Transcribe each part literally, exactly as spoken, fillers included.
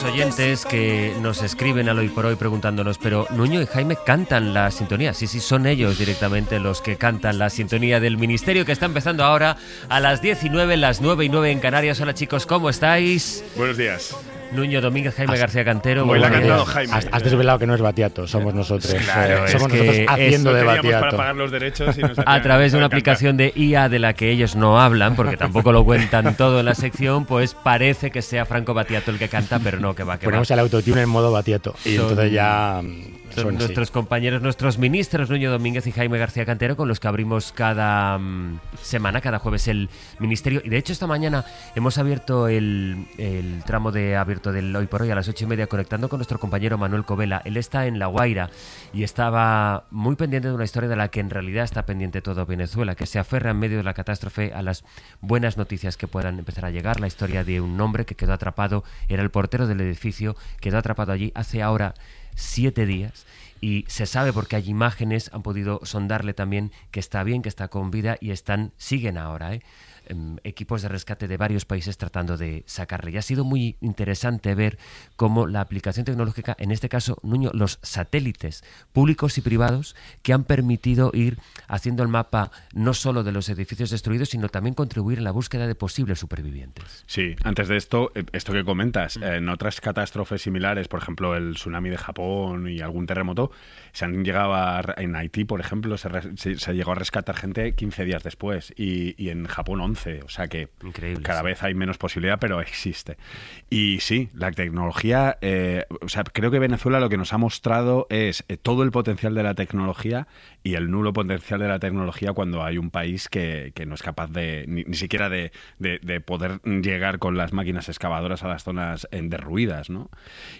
Oyentes que nos escriben al Hoy por Hoy preguntándonos, pero Nuño y Jaime cantan la sintonía. Sí, sí, son ellos directamente los que cantan la sintonía del Ministerio, que está empezando ahora a las diecinueve, las nueve y nueve en Canarias. Hola chicos, ¿cómo estáis? Buenos días. Nuño Domínguez, Jaime has, García Cantero. Hoy la ha cantado Jaime. Has, has desvelado que no es Batiato, somos nosotros. Claro, eh, somos es nosotros que haciendo de Batiato. Para pagar los derechos y nos a través de una aplicación de I A de la que ellos no hablan, porque tampoco lo cuentan todo en la sección, pues parece que sea Franco Batiato el que canta, pero no, que va, que Ponemos va. el autotune en modo Batiato y Son, entonces ya son suena nuestros así. compañeros, nuestros ministros, Nuño Domínguez y Jaime García Cantero, con los que abrimos cada um, semana, cada jueves el Ministerio. Y de hecho esta mañana hemos abierto el, el tramo de abierto del Hoy por Hoy a las ocho y media, conectando con nuestro compañero Manuel Covela. Él está en La Guaira y estaba muy pendiente de una historia de la que en realidad está pendiente todo Venezuela, que se aferra en medio de la catástrofe a las buenas noticias que puedan empezar a llegar. La historia de un hombre que quedó atrapado, era el portero del edificio, quedó atrapado allí hace ahora siete días. Y se sabe porque hay imágenes, han podido sondarle también que está bien, que está con vida y están, siguen ahora, ¿eh? equipos de rescate de varios países tratando de sacarle. Y ha sido muy interesante ver cómo la aplicación tecnológica, en este caso, Nuño, los satélites públicos y privados que han permitido ir haciendo el mapa no solo de los edificios destruidos, sino también contribuir en la búsqueda de posibles supervivientes. Sí, antes de esto, esto que comentas, en otras catástrofes similares, por ejemplo, el tsunami de Japón y algún terremoto, se han llegado a, en Haití, por ejemplo, se, re, se, se llegó a rescatar gente quince días después y, y en Japón once. O sea que increíble, cada sí. vez hay menos posibilidad, pero existe. Y sí, la tecnología, eh, o sea, creo que Venezuela lo que nos ha mostrado es eh, todo el potencial de la tecnología y el nulo potencial de la tecnología cuando hay un país que, que no es capaz de ni, ni siquiera de, de, de poder llegar con las máquinas excavadoras a las zonas en derruidas, ¿no?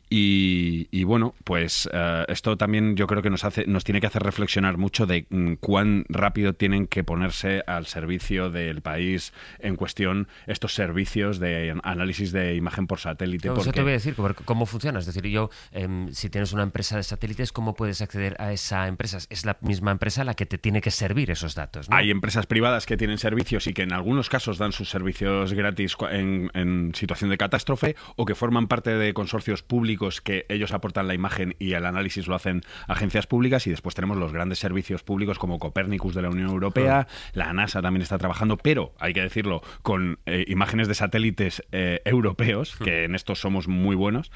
Y, y bueno, pues uh, esto también yo creo que nos hace, nos tiene que hacer reflexionar mucho de um, cuán rápido tienen que ponerse al servicio del país en cuestión estos servicios de análisis de imagen por satélite. No, porque... Eso te voy a decir, cómo funciona. Es decir, yo, eh, si tienes una empresa de satélites, ¿cómo puedes acceder a esa empresa? Es la misma empresa la que te tiene que servir esos datos, ¿no? Hay empresas privadas que tienen servicios y que en algunos casos dan sus servicios gratis en, en situación de catástrofe, o que forman parte de consorcios públicos que ellos aportan la imagen y el análisis lo hacen agencias públicas, y después tenemos los grandes servicios públicos como Copernicus de la Unión Europea, uh-huh. La NASA también está trabajando, pero hay que decirlo, con eh, imágenes de satélites eh, europeos, que en esto somos muy buenos,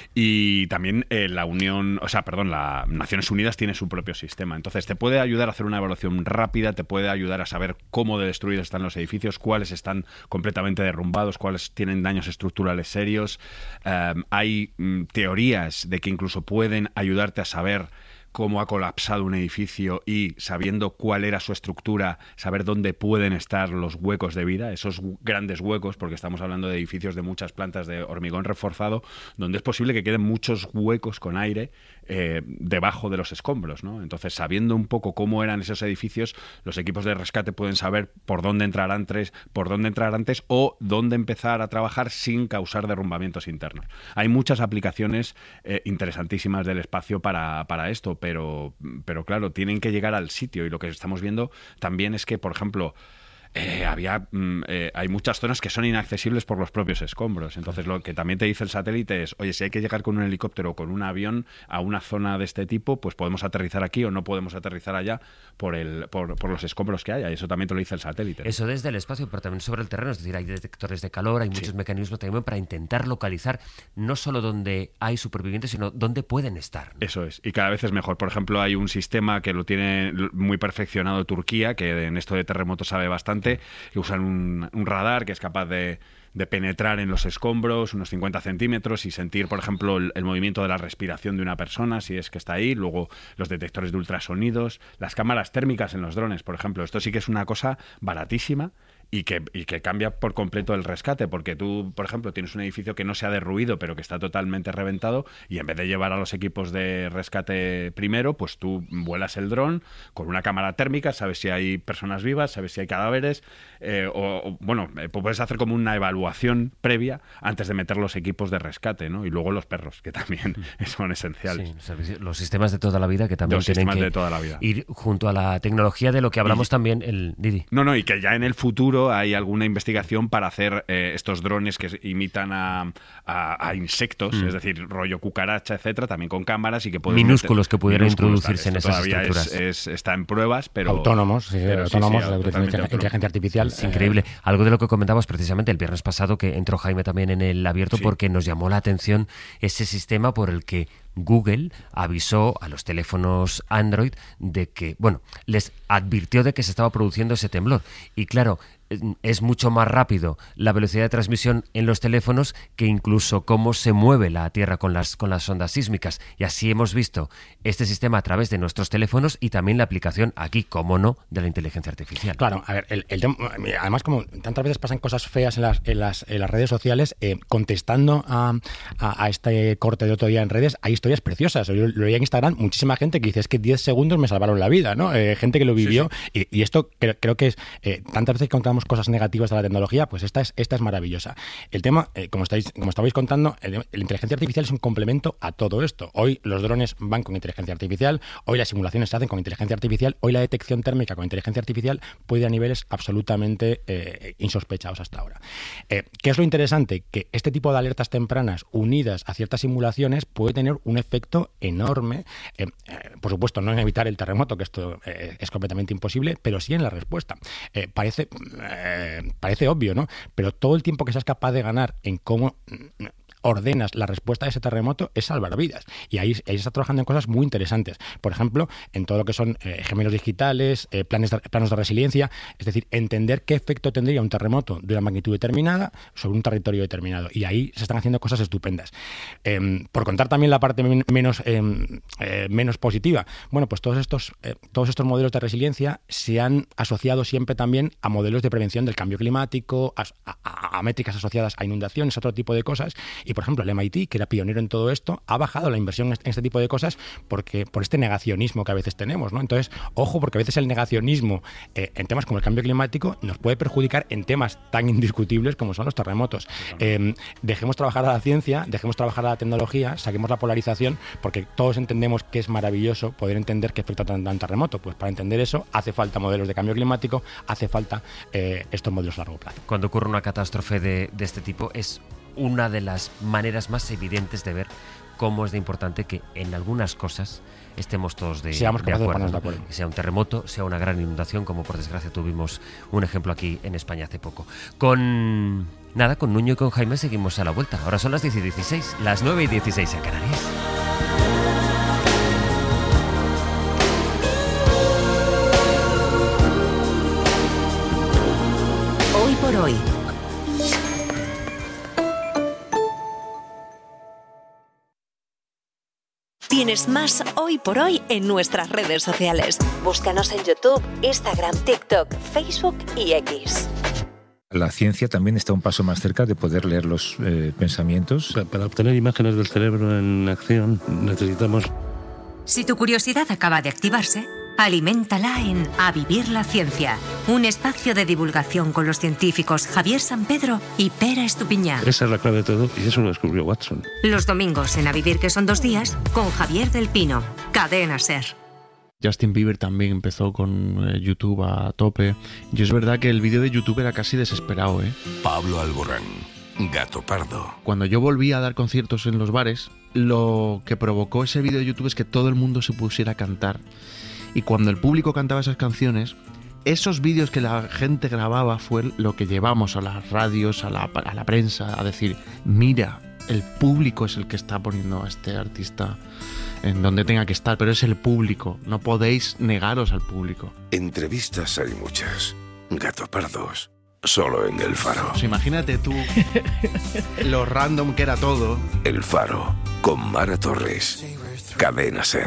y también eh, la Unión, o sea, perdón, la Naciones Unidas tiene su propio sistema. Entonces te puede ayudar a hacer una evaluación rápida, te puede ayudar a saber cómo de destruidos están los edificios, cuáles están completamente derrumbados, cuáles tienen daños estructurales serios. Eh, hay mm, teorías de que incluso pueden ayudarte a saber cómo ha colapsado un edificio y, sabiendo cuál era su estructura, saber dónde pueden estar los huecos de vida, esos grandes huecos, porque estamos hablando de edificios de muchas plantas de hormigón reforzado, donde es posible que queden muchos huecos con aire eh, debajo de los escombros, ¿no? Entonces, sabiendo un poco cómo eran esos edificios, los equipos de rescate pueden saber por dónde entrar antes, por dónde entrar antes o dónde empezar a trabajar sin causar derrumbamientos internos. Hay muchas aplicaciones eh, interesantísimas del espacio para, para esto, Pero, pero claro, tienen que llegar al sitio, y lo que estamos viendo también es que, por ejemplo, eh, había eh, hay muchas zonas que son inaccesibles por los propios escombros. Entonces, lo que también te dice el satélite es, oye, si hay que llegar con un helicóptero o con un avión a una zona de este tipo, pues podemos aterrizar aquí o no podemos aterrizar allá por el por, por los escombros que haya. Y eso también te lo dice el satélite. Eso desde el espacio, pero también sobre el terreno. Es decir, hay detectores de calor, hay muchos sí. mecanismos también para intentar localizar no solo dónde hay supervivientes, sino dónde pueden estar, ¿no? Eso es. Y cada vez es mejor. Por ejemplo, hay un sistema que lo tiene muy perfeccionado Turquía, que en esto de terremotos sabe bastante, que usan un, un radar que es capaz de, de penetrar en los escombros unos cincuenta centímetros y sentir, por ejemplo, el, el movimiento de la respiración de una persona, si es que está ahí. Luego los detectores de ultrasonidos, las cámaras térmicas en los drones, por ejemplo. Esto sí que es una cosa baratísima y que, y que cambia por completo el rescate, porque tú, por ejemplo, tienes un edificio que no se ha derruido, pero que está totalmente reventado, y en vez de llevar a los equipos de rescate primero, pues tú vuelas el dron con una cámara térmica, sabes si hay personas vivas, sabes si hay cadáveres, eh, o, o, bueno, eh, puedes hacer como una evaluación previa antes de meter los equipos de rescate, ¿no? Y luego los perros, que también son esenciales. Sí, los sistemas de toda la vida que también los tienen sistemas que de toda la vida. ir junto a la tecnología de lo que hablamos y, también el Didi. No, no, y que ya en el futuro hecho hay alguna investigación para hacer eh, estos drones que imitan a, a, a insectos, mm. es decir, rollo cucaracha, etcétera, también con cámaras y que pueden minúsculos meter, que pudieran minúsculos, introducirse en esas estructuras. Es, es, está en pruebas, pero autónomos, sí, pero autónomos, sí, sí, inteligencia, inteligencia artificial. Es increíble. Eh, Algo de lo que comentabas precisamente el viernes pasado, que entró Jaime también en el abierto, sí. porque nos llamó la atención ese sistema por el que Google avisó a los teléfonos Android de que, bueno, les advirtió de que se estaba produciendo ese temblor. Y claro, es mucho más rápido la velocidad de transmisión en los teléfonos que incluso cómo se mueve la Tierra con las, con las ondas sísmicas. Y así hemos visto este sistema a través de nuestros teléfonos y también la aplicación aquí, como no, de la inteligencia artificial. Claro, a ver, el, el tema, además como tantas veces pasan cosas feas en las, en las, en las redes sociales, eh, contestando a, a, a este corte de otro día en redes, hay historias preciosas. Yo lo veía en Instagram, muchísima gente que dice es que diez segundos me salvaron la vida, ¿no? Eh, gente que lo vivió sí, sí. Y, y esto creo, creo que es, eh, tantas veces que encontramos cosas negativas de la tecnología, pues esta es, esta es maravillosa. El tema, eh, como estáis, como estabais contando, el, la inteligencia artificial es un complemento a todo esto. Hoy los drones van con inteligencia artificial, hoy las simulaciones se hacen con inteligencia artificial, hoy la detección térmica con inteligencia artificial puede ir a niveles absolutamente eh, insospechados hasta ahora. Eh, ¿Qué es lo interesante? Que este tipo de alertas tempranas unidas a ciertas simulaciones puede tener un efecto enorme, eh, eh, por supuesto no en evitar el terremoto, que esto eh, es completamente imposible, pero sí en la respuesta. Eh, parece... Eh, Parece obvio, ¿no? Pero todo el tiempo que seas capaz de ganar en cómo ordenas la respuesta a ese terremoto es salvar vidas. Y ahí, ahí se está trabajando en cosas muy interesantes. Por ejemplo, en todo lo que son eh, gemelos digitales, eh, planes de, planos de resiliencia, es decir, entender qué efecto tendría un terremoto de una magnitud determinada sobre un territorio determinado. Y ahí se están haciendo cosas estupendas. Eh, por contar también la parte men- menos, eh, eh, menos positiva, bueno, pues todos estos, eh, todos estos modelos de resiliencia se han asociado siempre también a modelos de prevención del cambio climático, a, a, a métricas asociadas a inundaciones, a otro tipo de cosas. Y, por ejemplo, el M I T, que era pionero en todo esto, ha bajado la inversión en este tipo de cosas porque por este negacionismo que a veces tenemos, ¿no? Entonces, ojo, porque a veces el negacionismo eh, en temas como el cambio climático nos puede perjudicar en temas tan indiscutibles como son los terremotos. Eh, dejemos trabajar a la ciencia, dejemos trabajar a la tecnología, saquemos la polarización, porque todos entendemos que es maravilloso poder entender qué efecto tendrá un terremoto. Pues para entender eso hace falta modelos de cambio climático, hace falta eh, estos modelos a largo plazo. Cuando ocurre una catástrofe de, de este tipo es una de las maneras más evidentes de ver cómo es de importante que en algunas cosas estemos todos de, Seamos de capaces acuerdo. de ponernos de acuerdo. Sea un terremoto, sea una gran inundación, como por desgracia tuvimos un ejemplo aquí en España hace poco. Con nada, con Nuño y con Jaime seguimos a la vuelta. Ahora son las diez y dieciséis, las nueve y dieciséis en Canarias. Hoy por hoy. Tienes más Hoy por Hoy en nuestras redes sociales. Búscanos en YouTube, Instagram, TikTok, Facebook y X. La ciencia también está un paso más cerca de poder leer los eh, pensamientos. O sea, para obtener imágenes del cerebro en acción necesitamos... Si tu curiosidad acaba de activarse, aliméntala en A Vivir la Ciencia, un espacio de divulgación con los científicos Javier Sampedro y Pera Estupiñán. Esa es la clave de todo y eso lo descubrió Watson. Los domingos en A Vivir, que son dos días, con Javier del Pino, Cadena SER. Justin Bieber también empezó con eh, YouTube a tope. Y es verdad que el vídeo de YouTube era casi desesperado, ¿eh? Pablo Alborán, Gato Pardo. Cuando yo volví a dar conciertos en los bares, lo que provocó ese vídeo de YouTube es que todo el mundo se pusiera a cantar. Y cuando el público cantaba esas canciones, esos vídeos que la gente grababa fue lo que llevamos a las radios, a la, a la prensa, a decir, mira, el público es el que está poniendo a este artista en donde tenga que estar, pero es el público, no podéis negaros al público. Entrevistas hay muchas, Gato Pardos, solo en El Faro. Pues imagínate tú lo random que era todo. El Faro, con Mara Torres, Cadena SER.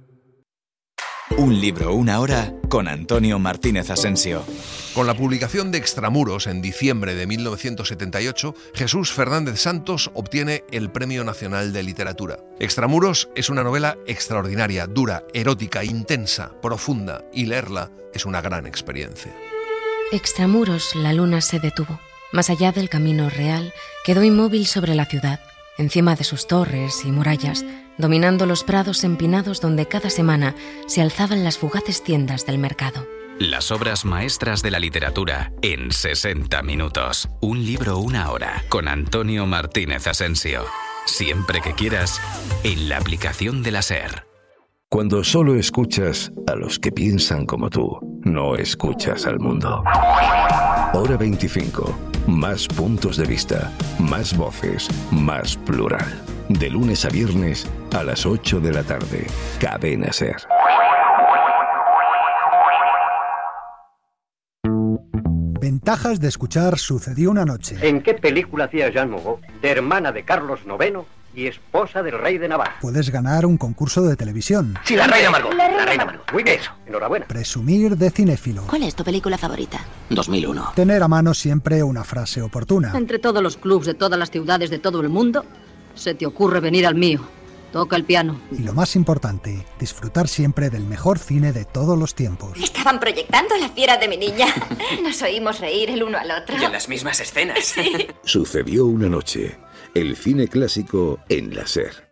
Un libro, una hora, con Antonio Martínez Asensio. Con la publicación de Extramuros en diciembre de mil novecientos setenta y ocho, Jesús Fernández Santos obtiene el Premio Nacional de Literatura. Extramuros es una novela extraordinaria, dura, erótica, intensa, profunda, y leerla es una gran experiencia. Extramuros, la luna se detuvo. Más allá del camino real, quedó inmóvil sobre la ciudad, encima de sus torres y murallas, dominando los prados empinados donde cada semana se alzaban las fugaces tiendas del mercado. Las obras maestras de la literatura en sesenta minutos. Un libro, una hora, con Antonio Martínez Asensio. Siempre que quieras, en la aplicación de la SER. Cuando solo escuchas a los que piensan como tú, no escuchas al mundo. Hora veinticinco. Más puntos de vista, más voces, más plural. De lunes a viernes a las ocho de la tarde. Cadena SER. Ventajas de escuchar Sucedió una noche. ¿En qué película hacía Jean Moreau, de hermana de Carlos noveno y esposa del rey de Navarra? Puedes ganar un concurso de televisión. Sí, la reina Margot. La reina, la reina Margot. Muy bien, eso. Enhorabuena. Presumir de cinéfilo. ¿Cuál es tu película favorita? dos mil uno. Tener a mano siempre una frase oportuna. Entre todos los clubs de todas las ciudades de todo el mundo, se te ocurre venir al mío. Toca el piano. Y lo más importante, disfrutar siempre del mejor cine de todos los tiempos. Estaban proyectando La fiera de mi niña. Nos oímos reír el uno al otro. Y en las mismas escenas. Sí. Sucedió una noche. El cine clásico en la SER.